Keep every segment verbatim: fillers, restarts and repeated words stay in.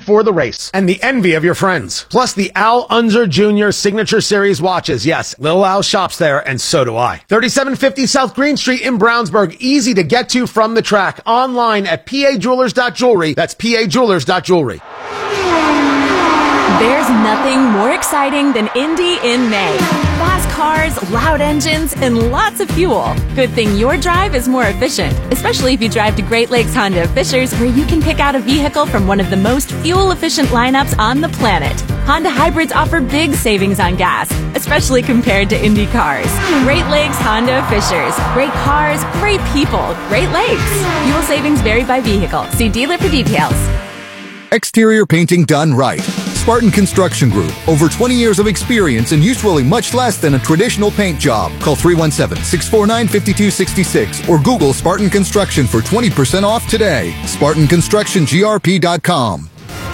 for the race and the envy of your friends. Plus the Al Unser Junior Signature Series watches. Yes, Little Al shops there, and so do I. thirty-seven fifty South Green Street in Brownsburg. Easy to get to from the track. Online at p a jewelers dot jewelry. That's p a jewelers dot jewelry. There's nothing more exciting than Indy in May. Fast cars, loud engines, and lots of fuel. Good thing your drive is more efficient, especially if you drive to Great Lakes Honda of Fishers, where you can pick out a vehicle from one of the most fuel-efficient lineups on the planet. Honda hybrids offer big savings on gas, especially compared to Indy cars. Great Lakes Honda of Fishers. Great cars, great people, Great Lakes. Fuel savings vary by vehicle. See dealer for details. Exterior painting done right. Spartan Construction Group. Over twenty years of experience and usually much less than a traditional paint job. Call three one seven, six four nine, five two six six or Google Spartan Construction for twenty percent off today. Spartan Construction G R P dot com.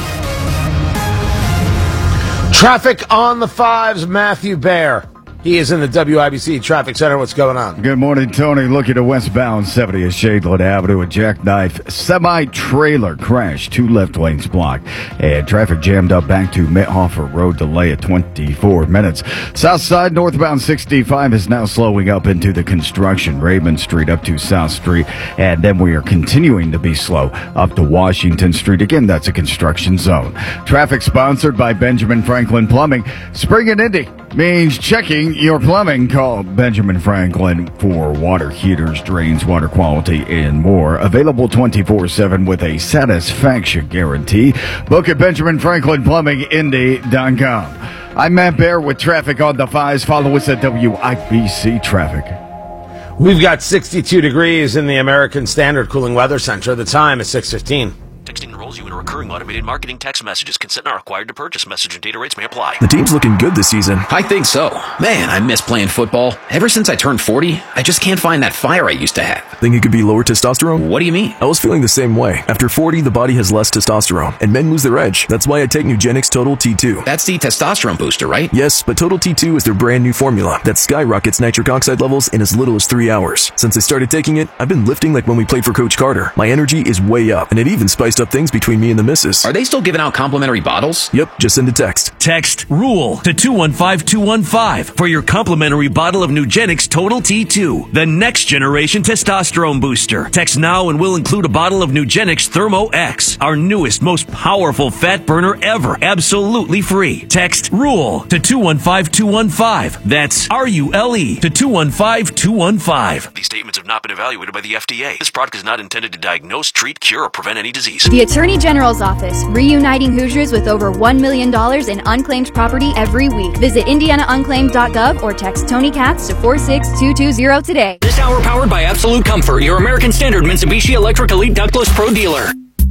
Traffic on the fives, Matthew Baer. He is in the W I B C Traffic Center. What's going on? Good morning, Tony. Looking at westbound seventieth Shadeland Avenue, a jackknife semi-trailer crash. Two left lanes blocked. And traffic jammed up back to Mithofer Road. Delay at twenty-four minutes. South side, northbound sixty-five is now slowing up into the construction. Raymond Street up to South Street. And then we are continuing to be slow up to Washington Street. Again, that's a construction zone. Traffic sponsored by Benjamin Franklin Plumbing. Spring and Indy means checking your plumbing. Call Benjamin Franklin for water heaters, drains, water quality, and more. Available twenty-four seven with a satisfaction guarantee. Book at benjamin franklin plumbing indy dot com. I'm Matt Baer with traffic on the fives. Follow us at W I B C Traffic. We've got sixty-two degrees in the American Standard Cooling Weather Center. The time is six fifteen. Texting enrolls you in a recurring automated marketing text messages. Consent not required to purchase. Message and data rates may apply. The team's looking good this season. I think so. Man, I miss playing football. Ever since I turned forty, I just can't find that fire I used to have. Think it could be lower testosterone? What do you mean? I was feeling the same way. After forty, the body has less testosterone, and men lose their edge. That's why I take Nugenix Total T two. That's the testosterone booster, right? Yes, but Total T two is their brand new formula that skyrockets nitric oxide levels in as little as three hours. Since I started taking it, I've been lifting like when we played for Coach Carter. My energy is way up, and it even spiced up things between me and the missus. Are they still giving out complimentary bottles? Yep, just send a text. Text RULE to two one five two one five for your complimentary bottle of Nugenix Total T two, the next generation testosterone booster. Text now and we'll include a bottle of Nugenix Thermo X, our newest, most powerful fat burner ever, absolutely free. Text RULE to two one five two one five. That's R U L E to two one five two one five. These statements have not been evaluated by the F D A. This product is not intended to diagnose, treat, cure, or prevent any disease. The Attorney General's Office, reuniting Hoosiers with over one million dollars in unclaimed property every week. Visit indiana unclaimed dot gov or text Tony Katz to four six two two zero today. This hour powered by Absolute Comfort, your American Standard Mitsubishi Electric Elite Ductless Pro dealer.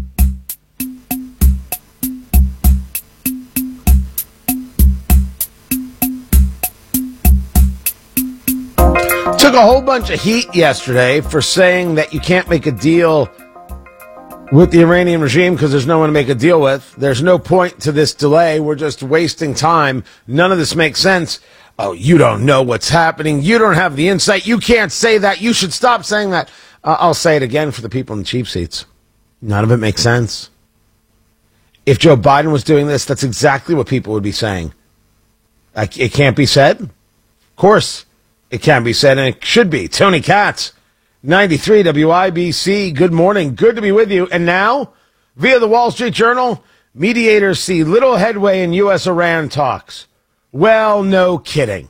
Took a whole bunch of heat yesterday for saying that you can't make a deal with the Iranian regime because there's no one to make a deal with. There's no point to this delay. We're just wasting time. None of this makes sense. Oh, you don't know what's happening. You don't have the insight. You can't say that. You should stop saying that. Uh, I'll say it again for the people in the cheap seats. None of it makes sense. If Joe Biden was doing this, that's exactly what people would be saying. It can't be said. Of course, it can be said, and it should be. Tony Katz, ninety-three W I B C. Good morning. Good to be with you. And now, via the Wall Street Journal, mediators see little headway in U S Iran talks. Well, no kidding.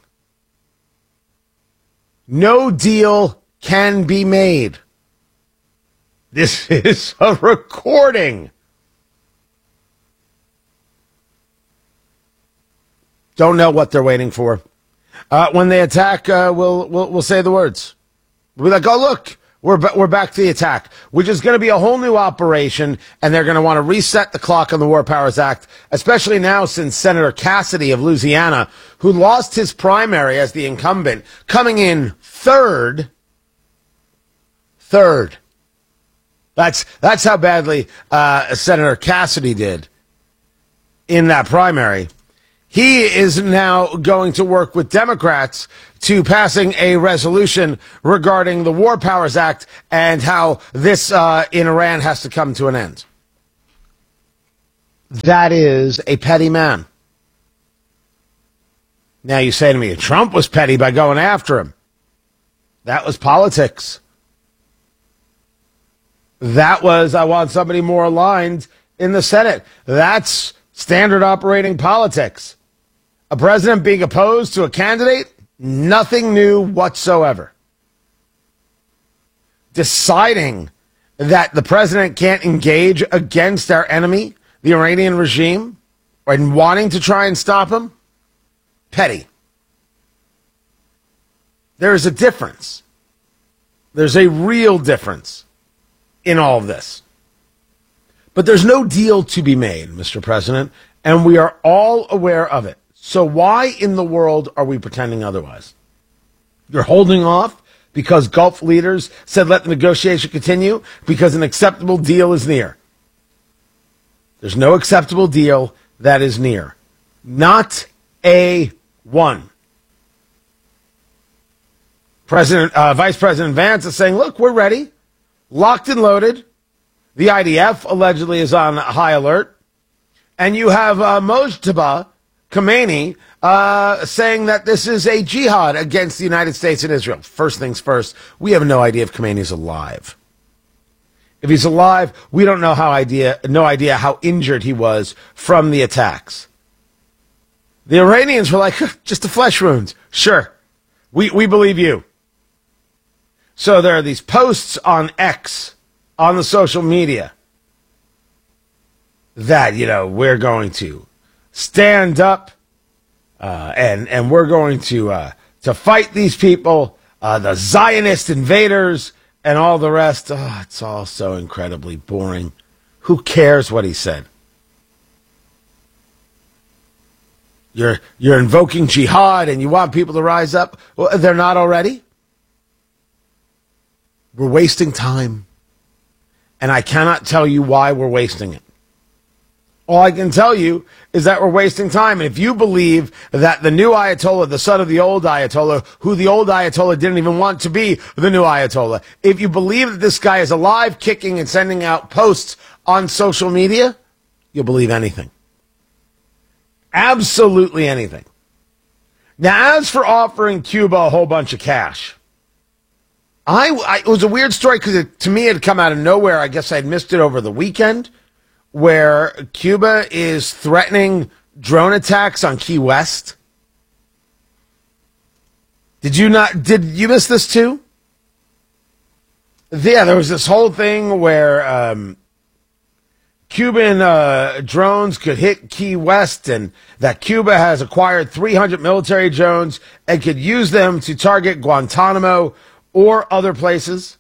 No deal can be made. This is a recording. Don't know what they're waiting for. Uh, when they attack, uh, we'll, we'll we'll say the words. We'll be like, oh, look, we're, we're back to the attack, which is going to be a whole new operation, and they're going to want to reset the clock on the War Powers Act, especially now since Senator Cassidy of Louisiana, who lost his primary as the incumbent, coming in third. Third. That's, that's how badly uh, Senator Cassidy did in that primary. He is now going to work with Democrats to passing a resolution regarding the War Powers Act and how this uh, in Iran has to come to an end. That is a petty man. Now you say to me, Trump was petty by going after him. That was politics. That was, I want somebody more aligned in the Senate. That's standard operating politics. A president being opposed to a candidate, nothing new whatsoever. Deciding that the president can't engage against our enemy, the Iranian regime, and wanting to try and stop him, petty. There is a difference. There's a real difference in all of this. But there's no deal to be made, Mister President, and we are all aware of it. So why in the world are we pretending otherwise? You're holding off because Gulf leaders said let the negotiation continue because an acceptable deal is near. There's no acceptable deal that is near. Not a one. President, uh, Vice President Vance is saying, look, we're ready. Locked and loaded. The I D F allegedly is on high alert. And you have uh, Mojtaba Khomeini uh, saying that this is a jihad against the United States and Israel. First things first, we have no idea if Khomeini is alive. If he's alive, we don't know how idea, no idea how injured he was from the attacks. The Iranians were like, just a flesh wound. Sure, we, we believe you. So there are these posts on X, on the social media, that, you know, we're going to stand up uh, and and we're going to uh, to fight these people, uh, the Zionist invaders, and all the rest. Oh, it's all so incredibly boring. Who cares what he said? You're you're invoking jihad and you want people to rise up. Well, they're not already. We're wasting time. And I cannot tell you why we're wasting it. All I can tell you is that we're wasting time. And if you believe that the new Ayatollah, the son of the old Ayatollah, who the old Ayatollah didn't even want to be the new Ayatollah, if you believe that this guy is alive, kicking, and sending out posts on social media, you'll believe anything. Absolutely anything. Now, as for offering Cuba a whole bunch of cash, I, I it was a weird story because to me it had come out of nowhere. I guess I'd missed it over the weekend, where Cuba is threatening drone attacks on Key West. Did you not? Did you miss this too? Yeah, there was this whole thing where um, Cuban uh, drones could hit Key West, and that Cuba has acquired three hundred military drones and could use them to target Guantanamo or other places.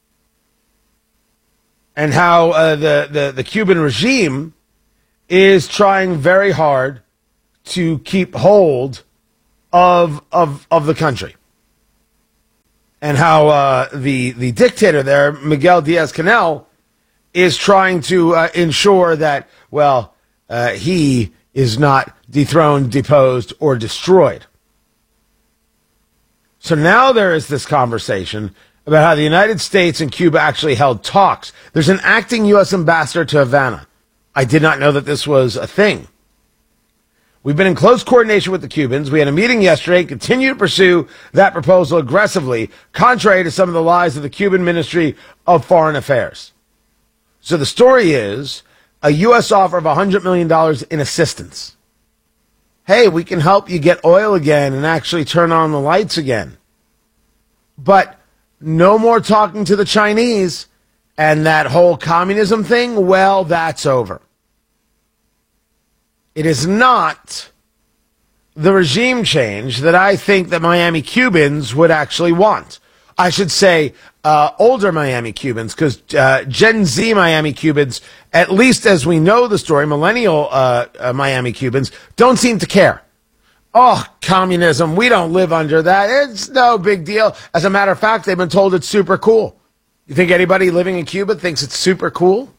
And how uh, the, the, the Cuban regime is trying very hard to keep hold of of of the country. And how uh, the, the dictator there, Miguel Diaz-Canel, is trying to uh, ensure that, well, uh, he is not dethroned, deposed, or destroyed. So now there is this conversation about how the United States and Cuba actually held talks. There's an acting U S ambassador to Havana. I did not know that this was a thing. We've been in close coordination with the Cubans. We had a meeting yesterday and continue to pursue that proposal aggressively, contrary to some of the lies of the Cuban Ministry of Foreign Affairs. So the story is a U S offer of one hundred million dollars in assistance. Hey, we can help you get oil again and actually turn on the lights again. But no more talking to the Chinese, and that whole communism thing, well, that's over. It is not the regime change that I think that Miami Cubans would actually want. I should say uh, older Miami Cubans, because uh, Gen Z Miami Cubans, at least as we know the story, millennial uh, uh, Miami Cubans, don't seem to care. Oh, communism, we don't live under that. It's no big deal. As a matter of fact, they've been told it's super cool. You think anybody living in Cuba thinks it's super cool?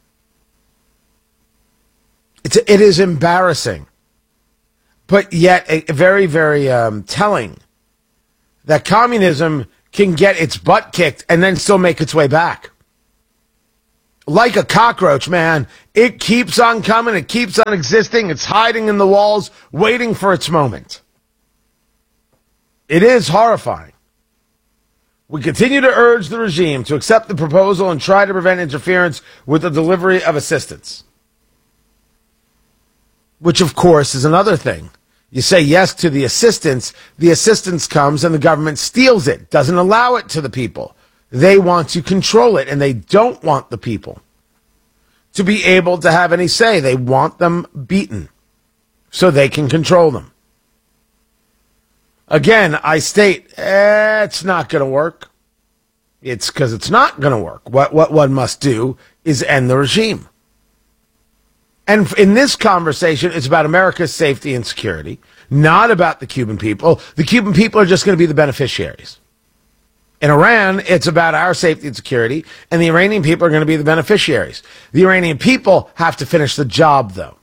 It's, it is embarrassing, but yet a, very, very um, telling that communism can get its butt kicked and then still make its way back. Like a cockroach, man, It keeps on coming. It keeps on existing. It's hiding in the walls, waiting for its moment. It is horrifying. We continue to urge the regime to accept the proposal and try to prevent interference with the delivery of assistance. Which, of course, is another thing. You say yes to the assistance, the assistance comes and the government steals it, doesn't allow it to the people. They want to control it, and they don't want the people to be able to have any say. They want them beaten so they can control them. Again, I state, eh, it's not going to work. It's because it's not going to work. What, what one must do is end the regime. And in this conversation, it's about America's safety and security, not about the Cuban people. The Cuban people are just going to be the beneficiaries. In Iran, it's about our safety and security, and the Iranian people are going to be the beneficiaries. The Iranian people have to finish the job, though.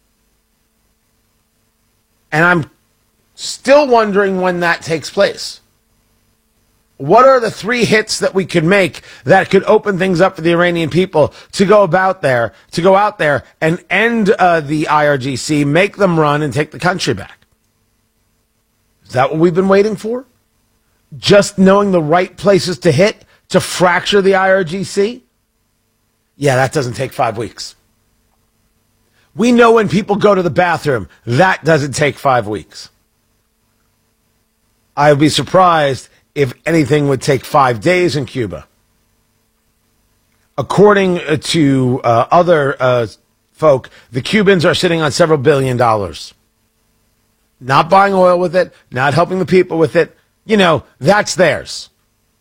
And I'm still wondering when that takes place. What are the three hits that we could make that could open things up for the Iranian people to go about there, to go out there and end uh, the I R G C, make them run, and take the country back? Is that what we've been waiting for? Just knowing the right places to hit to fracture the I R G C? Yeah, that doesn't take five weeks. We know when people go to the bathroom, that doesn't take five weeks. I would be surprised if anything would take five days in Cuba. According to uh, other uh, folk, the Cubans are sitting on several billion dollars. Not buying oil with it, not helping the people with it. You know, that's theirs.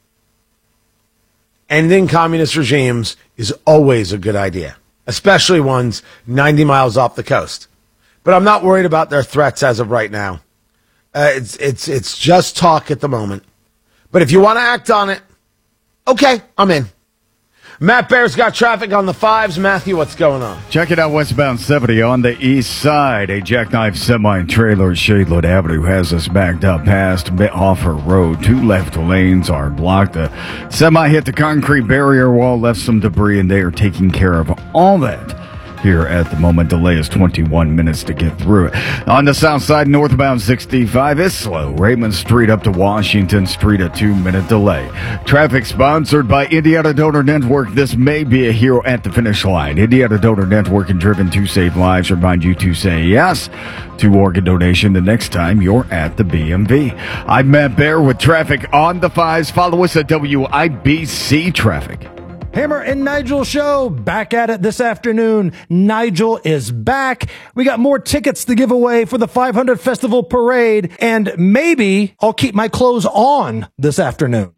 Ending communist regimes is always a good idea, especially ones ninety miles off the coast. But I'm not worried about their threats as of right now. Uh, it's, it's, it's just talk at the moment. But if you want to act on it, okay, I'm in. Matt Bear's got traffic on the fives. Matthew, what's going on? Check it out, westbound seventy on the east side. A jackknife semi-trailer at Shadewood Avenue has us backed up past Mithofer Road. Two left lanes are blocked. The semi hit the concrete barrier wall, left some debris, and they are taking care of all that. Here at the moment, delay is twenty-one minutes to get through it. On the south side, northbound sixty-five is slow. Raymond Street up to Washington Street, a two-minute delay. Traffic sponsored by Indiana Donor Network. This may be a hero at the finish line. Indiana Donor Network and Driven to Save Lives remind you to say yes to organ donation the next time you're at the B M V. I'm Matt Bear with traffic on the fives. Follow us at W I B C Traffic. Hammer and Nigel show back at it this afternoon. Nigel is back. We got more tickets to give away for the five hundred Festival Parade, and maybe I'll keep my clothes on this afternoon.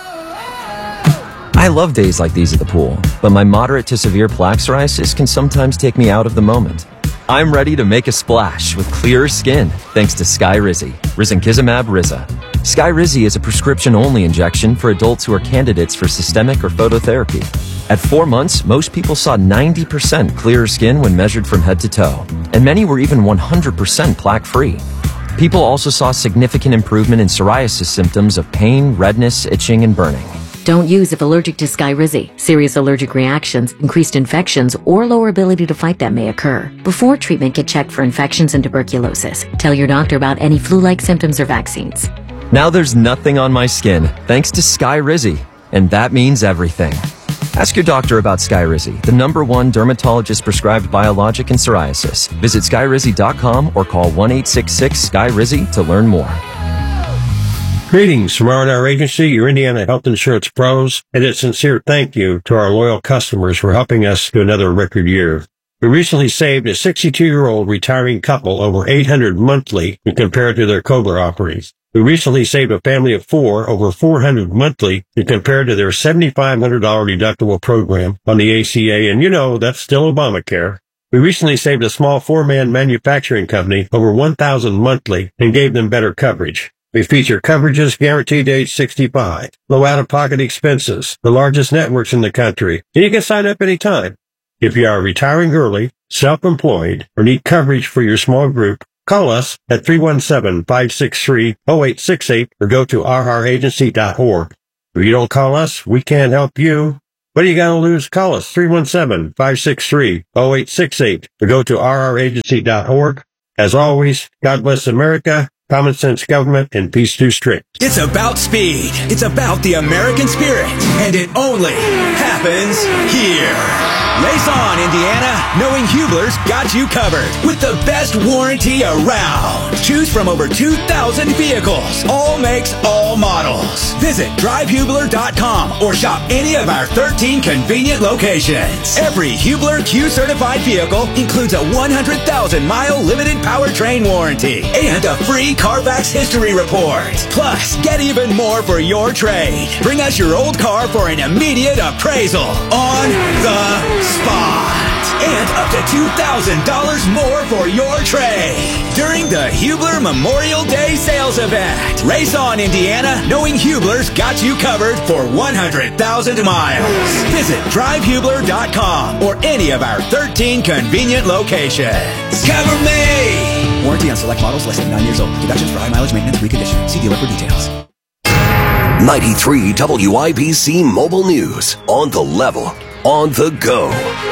I love days like these at the pool, but my moderate to severe plaque psoriasis can sometimes take me out of the moment. I'm ready to make a splash with clearer skin thanks to Skyrizi, Risankizumab Riza. Skyrizi is a prescription-only injection for adults who are candidates for systemic or phototherapy. At four months, most people saw ninety percent clearer skin when measured from head to toe, and many were even one hundred percent plaque-free. People also saw significant improvement in psoriasis symptoms of pain, redness, itching, and burning. Don't use if allergic to Skyrizi. Serious allergic reactions, increased infections, or lower ability to fight them may occur. Before treatment, get checked for infections and tuberculosis. Tell your doctor about any flu-like symptoms or vaccines. Now there's nothing on my skin, thanks to Skyrizi, and that means everything. Ask your doctor about Skyrizi, the number one dermatologist-prescribed biologic in psoriasis. Visit Skyrizi dot com or call one eight six six Sky Rizi to learn more. Greetings from R and R Agency, your Indiana health insurance pros, and a sincere thank you to our loyal customers for helping us to another record year. We recently saved a sixty-two-year-old retiring couple over eight hundred dollars monthly when compared to their COBRA offerings. We recently saved a family of four over four hundred dollars monthly when compared to their seven thousand five hundred dollars deductible program on the A C A, and you know, that's still Obamacare. We recently saved a small four-man manufacturing company over one thousand dollars monthly and gave them better coverage. We feature coverages guaranteed to age sixty-five, low out-of-pocket expenses, the largest networks in the country, and you can sign up anytime. If you are retiring early, self-employed, or need coverage for your small group, call us at three one seven, five six three, zero eight six eight or go to r r agency dot org. If you don't call us, we can't help you. What are you going to lose? Call us three one seven, five six three, zero eight six eight or go to r r agency dot org. As always, God bless America, common sense government, and peace through strict. It's about speed. It's about the American spirit. And it only happens here. Race on, Indiana, knowing Hubler's got you covered with the best warranty around. Choose from over two thousand vehicles, all makes, all models. Visit drive hubler dot com or shop any of our thirteen convenient locations. Every Hubler Q-certified vehicle includes a one hundred thousand mile limited powertrain warranty and a free Carfax history report. Plus, get even more for your trade. Bring us your old car for an immediate appraisal on the spot. And up to two thousand dollars more for your trade during the Hubler Memorial Day sales event. Race on, Indiana, knowing Hubler's got you covered for one hundred thousand miles. Visit drive hubler dot com or any of our thirteen convenient locations. Cover me! Warranty on select models less than nine years old. Deductions for high mileage maintenance reconditioning. See dealer for details. ninety-three W I B C Mobile News. On the level. On the go.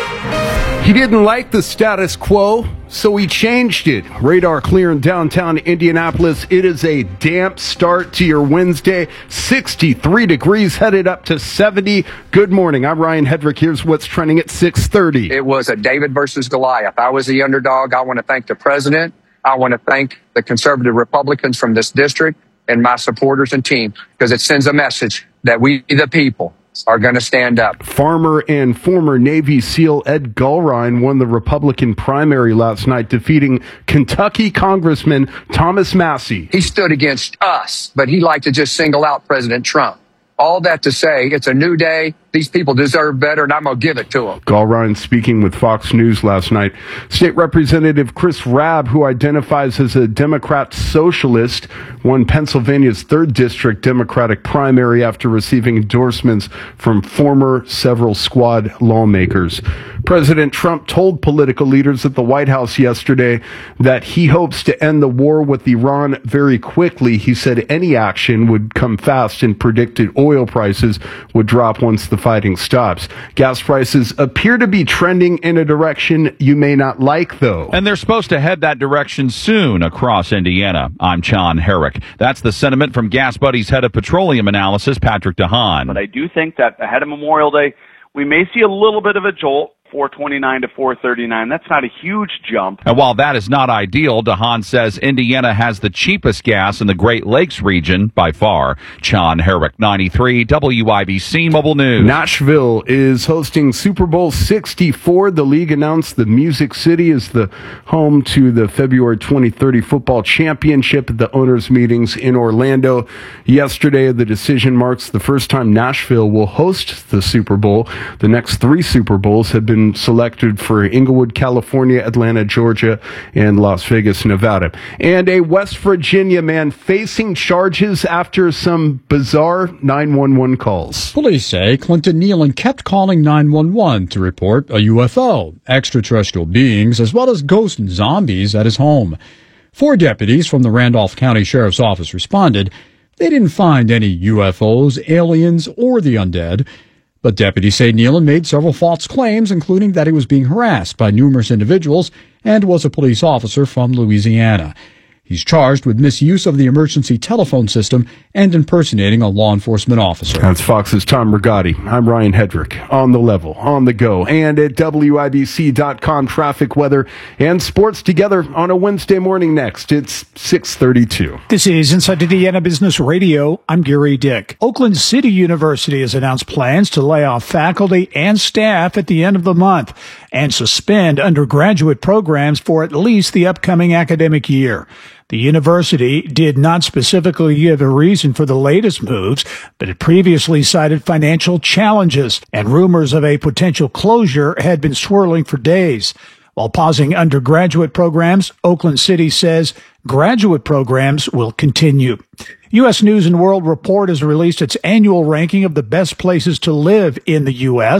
He didn't like the status quo, so he changed it. Radar clear in downtown Indianapolis. It is a damp start to your Wednesday. sixty-three degrees, headed up to seventy. Good morning. I'm Ryan Hedrick. Here's what's trending at six thirty. It was a David versus Goliath. I was the underdog. I want to thank the president. I want to thank the conservative Republicans from this district and my supporters and team, because it sends a message that we, the people, are going to stand up. Farmer and former Navy SEAL Ed Gulrine won the Republican primary last night, defeating Kentucky Congressman Thomas Massie. He stood against us, but he liked to just single out President Trump. All that to say, it's a new day. These people deserve better, and I'm going to give it to them. Gulrine speaking with Fox News last night. State Representative Chris Rabb, who identifies as a Democrat socialist, won Pennsylvania's third District Democratic primary after receiving endorsements from former several squad lawmakers. President Trump told political leaders at the White House yesterday that he hopes to end the war with Iran very quickly. He said any action would come fast and predicted oil prices would drop once the fighting stops. Gas prices appear to be trending in a direction you may not like, though. And they're supposed to head that direction soon across Indiana. I'm John Herrick. That's the sentiment from Gas Buddy's head of petroleum analysis, Patrick DeHaan. But I do think that ahead of Memorial Day, we may see a little bit of a jolt. four twenty-nine to four thirty-nine. That's not a huge jump. And while that is not ideal, DeHaan says Indiana has the cheapest gas in the Great Lakes region by far. John Herrick, ninety-three W I B C Mobile News. Nashville is hosting Super Bowl sixty-four. The league announced the Music City is the home to the February twenty thirty football championship at the owners' meetings in Orlando. Yesterday, the decision marks the first time Nashville will host the Super Bowl. The next three Super Bowls have been selected for Inglewood, California, Atlanta, Georgia, and Las Vegas, Nevada. And a West Virginia man facing charges after some bizarre nine one one calls. Police say Clinton Nealon kept calling nine one one to report a U F O, extraterrestrial beings, as well as ghosts and zombies at his home. Four deputies from the Randolph County Sheriff's Office responded. They didn't find any U F Os, aliens, or the undead. But deputies say Nealon made several false claims, including that he was being harassed by numerous individuals and was a police officer from Louisiana. He's charged with misuse of the emergency telephone system and impersonating a law enforcement officer. That's Fox's Tom Rigotti. I'm Ryan Hedrick. On the level, on the go, and at W I B C dot com, traffic, weather, and sports together on a Wednesday morning next. It's six thirty-two. This is Inside Indiana Business Radio. I'm Gary Dick. Oakland City University has announced plans to lay off faculty and staff at the end of the month and suspend undergraduate programs for at least the upcoming academic year. The university did not specifically give a reason for the latest moves, but it previously cited financial challenges, and rumors of a potential closure had been swirling for days. While pausing undergraduate programs, Oakland City says graduate programs will continue. U S News and World Report has released its annual ranking of the best places to live in the U S,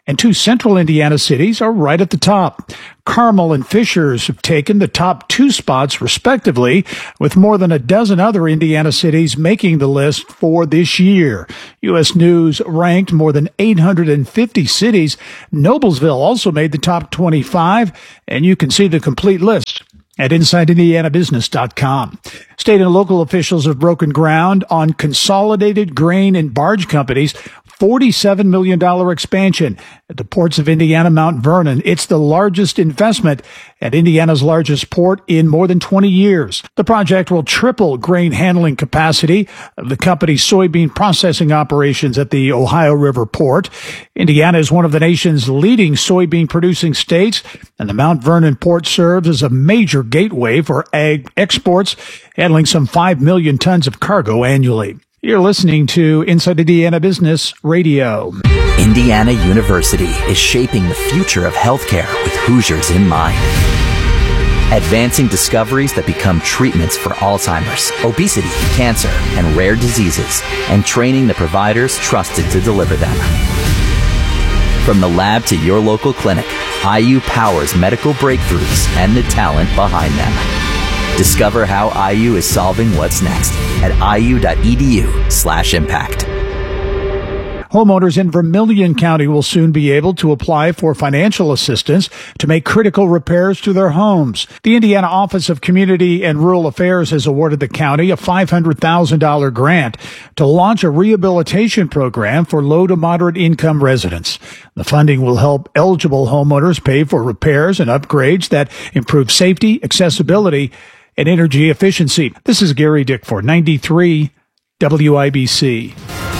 And two central Indiana cities are right at the top. Carmel and Fishers have taken the top two spots respectively, with more than a dozen other Indiana cities making the list for this year. U S News ranked more than eight hundred fifty cities. Noblesville also made the top twenty-five, and you can see the complete list at inside indiana business dot com. State and local officials have broken ground on Consolidated Grain and Barge Company's forty-seven million dollars expansion at the ports of Indiana, Mount Vernon. It's the largest investment at Indiana's largest port in more than twenty years. The project will triple grain handling capacity of the company's soybean processing operations at the Ohio River port. Indiana is one of the nation's leading soybean producing states, and the Mount Vernon port serves as a major gateway for ag exports, handling some five million tons of cargo annually. You're listening to Inside Indiana Business Radio. Indiana University is shaping the future of healthcare with Hoosiers in mind. Advancing discoveries that become treatments for Alzheimer's, obesity, cancer, and rare diseases, and training the providers trusted to deliver them. From the lab to your local clinic, I U powers medical breakthroughs and the talent behind them. Discover how I U is solving what's next at iu.edu slash impact. Homeowners in Vermilion County will soon be able to apply for financial assistance to make critical repairs to their homes. The Indiana Office of Community and Rural Affairs has awarded the county a five hundred thousand dollars grant to launch a rehabilitation program for low to moderate income residents. The funding will help eligible homeowners pay for repairs and upgrades that improve safety, accessibility, and energy efficiency. This is Gary Dick for ninety-three W I B C.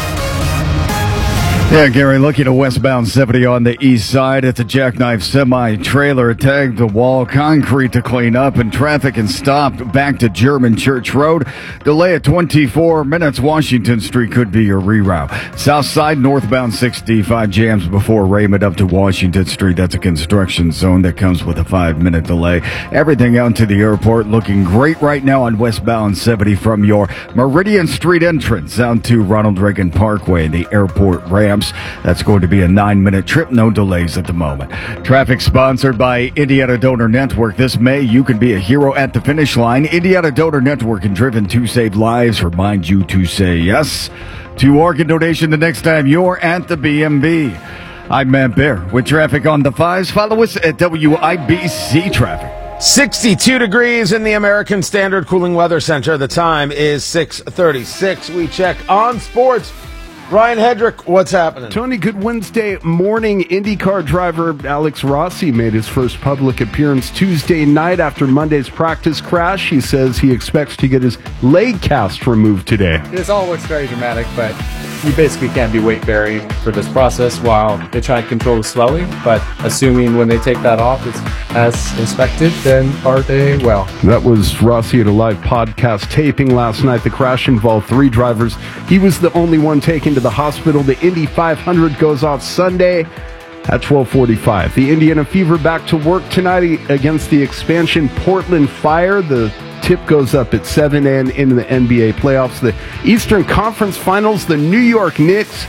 Yeah, Gary, looking at westbound seventy on the east side at the Jackknife semi-trailer tagged the wall, concrete to clean up, and traffic and stopped back to German Church Road. Delay at twenty-four minutes. Washington Street could be your reroute. South side, northbound sixty-five jams before Raymond up to Washington Street. That's a construction zone that comes with a five-minute delay. Everything out to the airport looking great right now on westbound seventy from your Meridian Street entrance out to Ronald Reagan Parkway and the airport ramps. That's going to be a nine-minute trip. No delays at the moment. Traffic sponsored by Indiana Donor Network. This May, you can be a hero at the finish line. Indiana Donor Network and Driven to Save Lives remind you to say yes to organ donation the next time you're at the B M B. I'm Matt Bear with traffic on the fives. Follow us at W I B C Traffic. sixty-two degrees in the American Standard Cooling Weather Center. The time is six thirty-six. We check on sports. Ryan Hedrick, what's happening? Tony, good Wednesday morning. IndyCar driver Alex Rossi made his first public appearance Tuesday night after Monday's practice crash. He says he expects to get his leg cast removed today. This all looks very dramatic, but you basically can't be weight bearing for this process while they try and control the swelling. But assuming when they take that off, it's as inspected, then are they well? That was Rossi at a live podcast taping last night. The crash involved three drivers. He was the only one taken to the hospital. The Indy five hundred goes off Sunday at twelve forty-five. The Indiana Fever back to work tonight against the expansion Portland Fire. The tip goes up at seven and into the N B A playoffs. The Eastern Conference Finals, the New York Knicks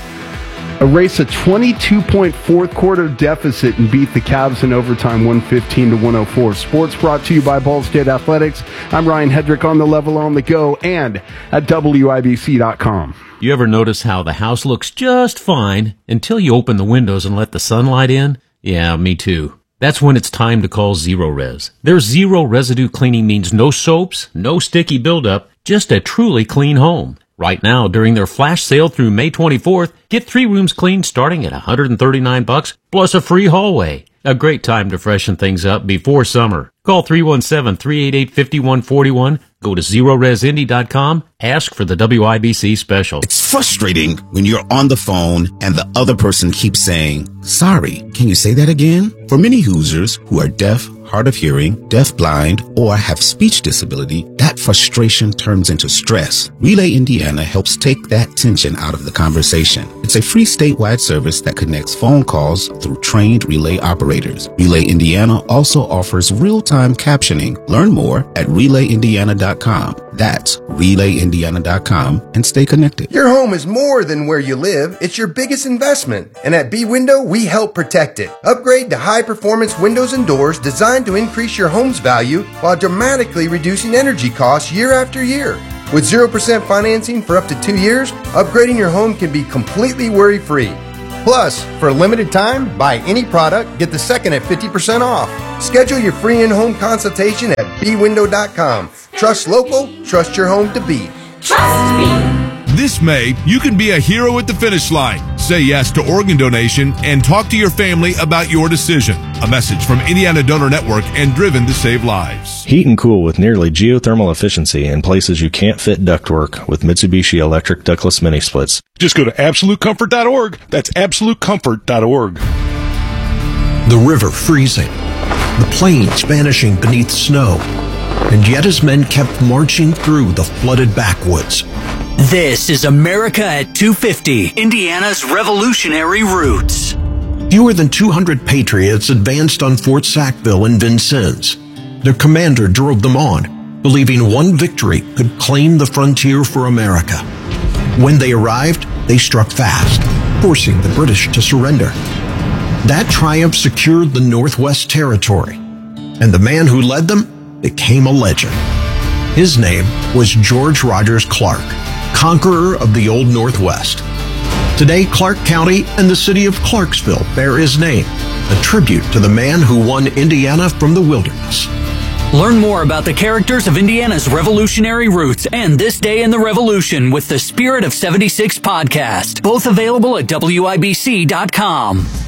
erase a twenty-two point fourth quarter deficit and beat the Cavs in overtime one fifteen to one oh four. Sports brought to you by Ball State Athletics. I'm Ryan Hedrick on the level, on the go, and at W I B C dot com. You ever notice how the house looks just fine until you open the windows and let the sunlight in? Yeah, me too. That's when it's time to call Zero Res. Their zero residue cleaning means no soaps, no sticky buildup, just a truly clean home. Right now, during their flash sale through May twenty-fourth, get three rooms cleaned starting at one hundred thirty-nine bucks plus a free hallway. A great time to freshen things up before summer. Call three one seven, three eight eight, five one four one. Go to zero res indy dot com. Ask for the W I B C special. It's frustrating when you're on the phone and the other person keeps saying, sorry, can you say that again? For many Hoosiers who are deaf, hard of hearing, deaf-blind, or have speech disability, that frustration turns into stress. Relay Indiana helps take that tension out of the conversation. It's a free statewide service that connects phone calls through trained relay operators. Relay Indiana also offers real-time captioning. Learn more at relay indiana dot com. That's relay indiana dot com and stay connected. Your home is more than where you live. It's your biggest investment. And at B-Window, we help protect it. Upgrade to high-performance windows and doors designed to increase your home's value while dramatically reducing energy costs year after year. With zero percent financing for up to two years, upgrading your home can be completely worry-free. Plus, for a limited time, buy any product, get the second at fifty percent off. Schedule your free in-home consultation at b window dot com. Trust local, trust your home to be. Trust me. This May, you can be a hero at the finish line. Say yes to organ donation and talk to your family about your decision. A message from Indiana Donor Network and Driven to Save Lives. Heat and cool with nearly geothermal efficiency in places you can't fit ductwork with Mitsubishi Electric Ductless Mini Splits. Just go to absolute comfort dot org. That's absolute comfort dot org. The river freezing, the plains vanishing beneath snow, and yet his men kept marching through the flooded backwoods. This is America at two fifty, Indiana's revolutionary roots. Fewer than two hundred patriots advanced on Fort Sackville and Vincennes. Their commander drove them on, believing one victory could claim the frontier for America. When they arrived, they struck fast, forcing the British to surrender. That triumph secured the Northwest Territory, and the man who led them became a legend. His name was George Rogers Clark, conqueror of the Old Northwest. Today, Clark County and the city of Clarksville bear his name, a tribute to the man who won Indiana from the wilderness. Learn more about the characters of Indiana's revolutionary roots and This Day in the Revolution with the Spirit of seventy-six podcast, both available at W I B C dot com.